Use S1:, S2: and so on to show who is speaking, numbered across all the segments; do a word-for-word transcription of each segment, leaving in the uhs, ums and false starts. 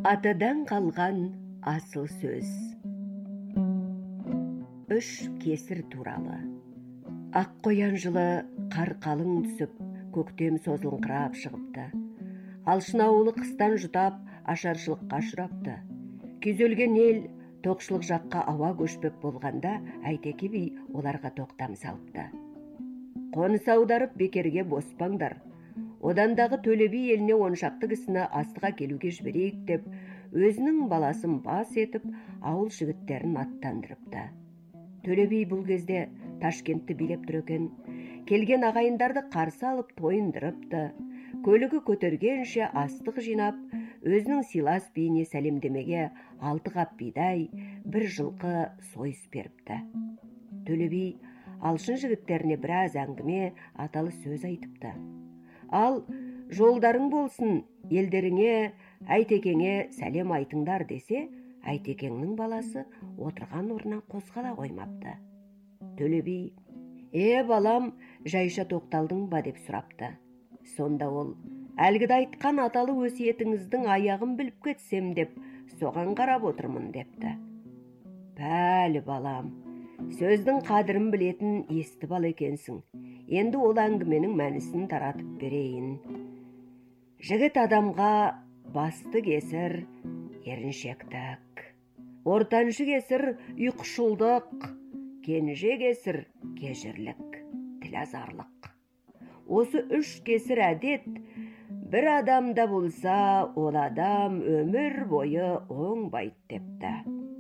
S1: Атадан қалған асыл сөз. Үш кесір туралы. Ақ қоян жылы қар қалың түсіп, көктем созылыңқырап шығыпты. Алшын ауылы қыстан жұтап, ашаршылыққа ұшырапты. Күйзелген ел тоқшылық жаққа ауа көшпек болғанда, Әйтеке би оларға тоқтам салыпты. Қоныс аударып бекерге боспаңдар. Одандағы Төле би еліне он шақты кісіні астыға келуге жіберейік деп, өзінің баласын бас етіп, ауыл жігіттерін аттандырыпты. Төле би бұл кезде Ташкентті билеп тұр екен. Келген ағайындарды қарсы алып тойындырыпты. Көлігі көтергенше астық жинап, өзінің сыйлас биіне сәлемдемеге алты қап бидай, бір жылқы сойыс беріпті. Төле би алшын жігіттеріне біраз әңгіме, аталы сөз айтыпты. Ал жолдарың болсын, елдеріңе, Әйтекеңе сәлем айтыңдар десе, Әйтекеңнің баласы отырған орнынан қозғала қоймапты. Төле би, «Е, балам, жайша тоқталдың ба?» деп сұрапты. Сонда ол, «Әлгіде айтқан аталы өсиетіңіздің аяғын біліп кетсем деп, соған қарап отырмын» депті. «Пәлі, балам, сөздің қадірін білетін есті бал екенсің. Енді ол әңгіменің мәнісін таратып берейін. Жігіт адамға басты кесір еріншектік, ортаншы кесір ұйқышылдық, кенже кесір кежірлік, тілазарлық. Осы үш кесір әдет бір адамда болса, ол адам өмір бойы оңбайды» депті.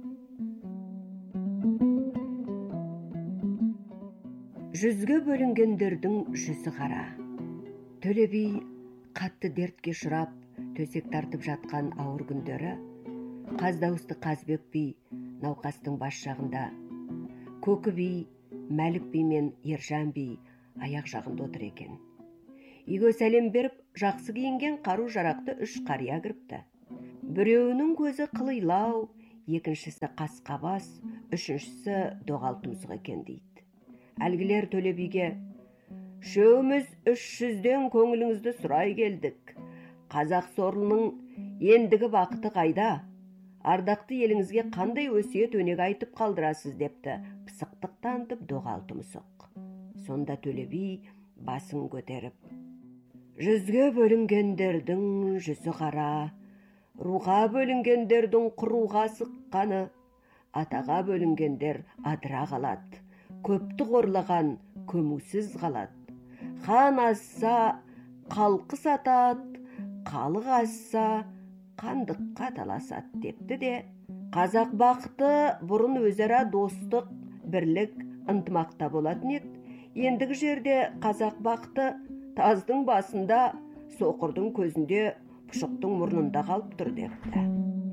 S1: Жүзге бөлінгендердің жүзі қара. Төле би қатты дертке ұшырап, төсек тартып жатқан ауыр күндері, Қаздауысты Қазбек би науқастың бас жағында, Көкі би, Мәлік би мен Ержан би аяқ жағында отыр екен. Үйге сәлем беріп, жақсы киінген қару жарақты үш қария кіріпті. Біреуінің көзі қылилау, екіншісі қасқабас, үшіншісі доғал тұмсық екен дейді. Әлгілер Төле биге, «Шөуміз үш жүзден көңіліңізді сұрай келдік. Қазақ сорлының ендігі бақыты қайда? Ардақты еліңізге қандай өсиет өнеге айтып қалдырасыз?» депті, пысықтық танытып доғал тұмсық. Сонда Төле би басын көтеріп, «Жүзге бөлінгендердің жүзі қара, руға бөлінгендердің құруға сыққаны, атаға бөлінгендер адыра қалады. Көпті қорлаған көмусіз қалады. Хан азса, қалқы сатады, қалық азса, қандыққа таласады» депті де, қазақ бақыты бұрын өзара достық, бірлік, ынтымақта болатын еді. Ендігі жерде қазақ бақыты таздың басында, соқырдың көзінде, пұшықтың мұрнында қалып тұр депті.